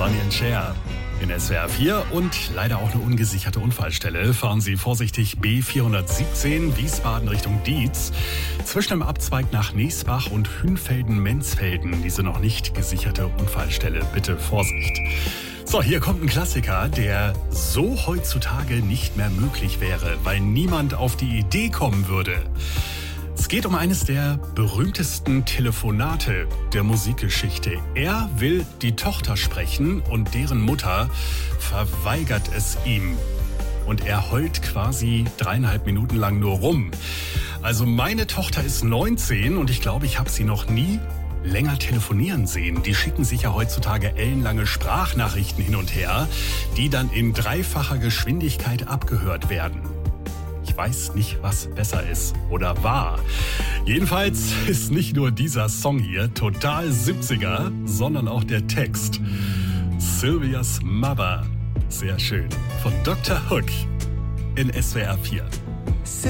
Sonny & Cher. In SWR 4 und leider auch eine ungesicherte Unfallstelle. Fahren Sie vorsichtig B417 Wiesbaden Richtung Dietz. Zwischen dem Abzweig nach Neesbach und Hünfelden-Menzfelden. Diese noch nicht gesicherte Unfallstelle. Bitte Vorsicht. So, hier kommt ein Klassiker, der so heutzutage nicht mehr möglich wäre, weil niemand auf die Idee kommen würde. Es geht um eines der berühmtesten Telefonate der Musikgeschichte. Er will die Tochter sprechen und deren Mutter verweigert es ihm. Und er heult quasi 3,5 Minuten lang nur rum. Also meine Tochter ist 19 und ich glaube, ich habe sie noch nie länger telefonieren sehen. Die schicken sich ja heutzutage ellenlange Sprachnachrichten hin und her, die dann in dreifacher Geschwindigkeit abgehört werden. Ich weiß nicht, was besser ist oder war. Jedenfalls ist nicht nur dieser Song hier total 70er, sondern auch der Text. Sylvia's Mother. Sehr schön. Von Dr. Hook in SWR 4.